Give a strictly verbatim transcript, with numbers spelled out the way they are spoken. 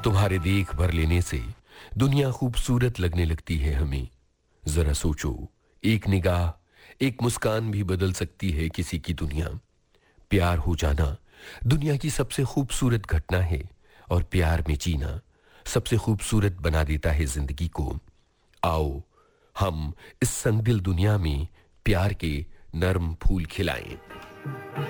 तुम्हारे देख भर लेने से दुनिया खूबसूरत लगने लगती है हमें। जरा सोचो, एक निगाह, एक मुस्कान भी बदल सकती है किसी की दुनिया। प्यार हो जाना दुनिया की सबसे खूबसूरत घटना है और प्यार में जीना सबसे खूबसूरत बना देता है जिंदगी को। आओ हम इस संगदिल दुनिया में प्यार के नर्म फूल खिलाएं।